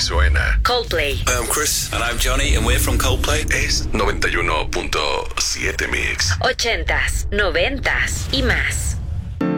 suena. Coldplay. I'm Chris. And I'm Johnny, and we're from Coldplay. Es 91.7 Mix. 80s, 90s y más.